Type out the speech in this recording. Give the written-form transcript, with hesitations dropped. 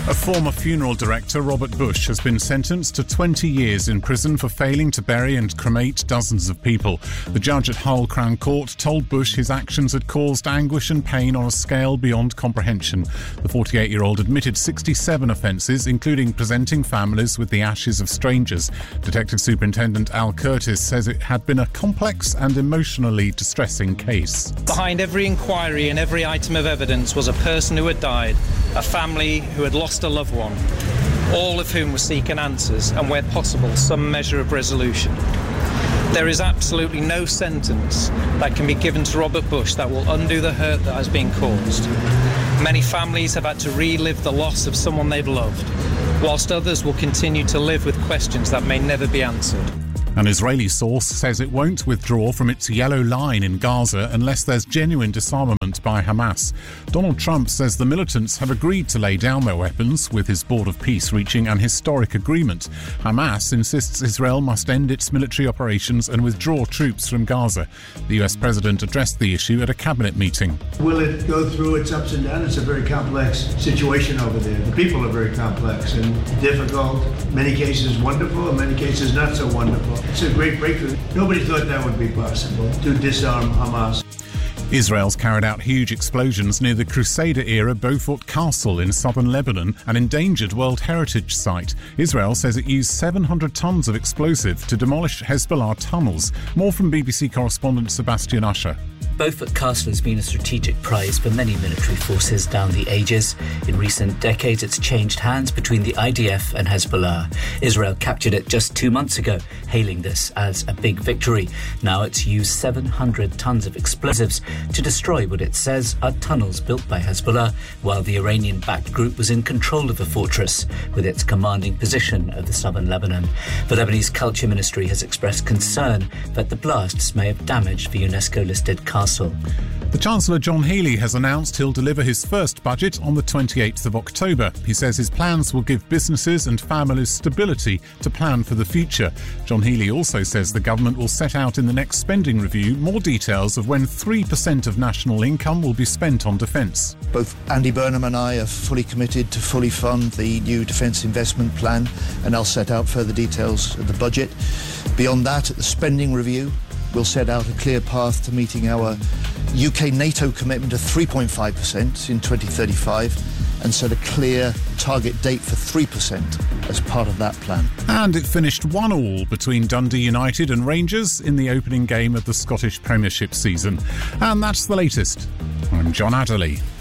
A former funeral director, Robert Bush, has been sentenced to 20 years in prison for failing to bury and cremate dozens of people. The judge at Hull Crown Court told Bush his actions had caused anguish and pain on a scale beyond comprehension. The 48-year-old admitted 67 offences, including presenting families with the ashes of strangers. Detective Superintendent Al Curtis says it had been a complex and emotionally distressing case. Behind every inquiry and every item of evidence was a person who had died, a family who had lost a loved one, all of whom were seeking answers and, where possible, some measure of resolution. There is absolutely no sentence that can be given to Robert Bush that will undo the hurt that has been caused. Many families have had to relive the loss of someone they've loved, whilst others will continue to live with questions that may never be answered. An Israeli source says it won't withdraw from its yellow line in Gaza unless there's genuine disarmament by Hamas. Donald Trump says the militants have agreed to lay down their weapons, with his Board of Peace reaching an historic agreement. Hamas insists Israel must end its military operations and withdraw troops from Gaza. The US president addressed the issue at a cabinet meeting. Will it go through its ups and downs? It's a very complex situation over there. The people are very complex and difficult. In many cases wonderful, in many cases not so wonderful. It's a great breakthrough. Nobody thought that would be possible, to disarm Hamas. Israel's carried out huge explosions near the Crusader-era Beaufort Castle in southern Lebanon, an endangered World Heritage Site. Israel says it used 700 tons of explosive to demolish Hezbollah tunnels. More from BBC correspondent Sebastian Usher. Beaufort Castle has been a strategic prize for many military forces down the ages. In recent decades, it's changed hands between the IDF and Hezbollah. Israel captured it just 2 months ago, hailing this as a big victory. Now it's used 700 tons of explosives to destroy what it says are tunnels built by Hezbollah, while the Iranian-backed group was in control of the fortress, with its commanding position of the southern Lebanon. The Lebanese Culture Ministry has expressed concern that the blasts may have damaged the UNESCO-listed castle. The Chancellor John Healey has announced he'll deliver his first budget on the 28th of October. He says his plans will give businesses and families stability to plan for the future. John Healey also says the government will set out in the next spending review more details of when 3% of national income will be spent on defence. Both Andy Burnham and I are fully committed to fully fund the new Defence Investment Plan, and I'll set out further details of the budget. Beyond that, at the spending review, we'll set out a clear path to meeting our UK NATO commitment of 3.5% in 2035 and set a clear target date for 3% as part of that plan. And it finished 1-1 between Dundee United and Rangers in the opening game of the Scottish Premiership season. And that's the latest. I'm John Adderley.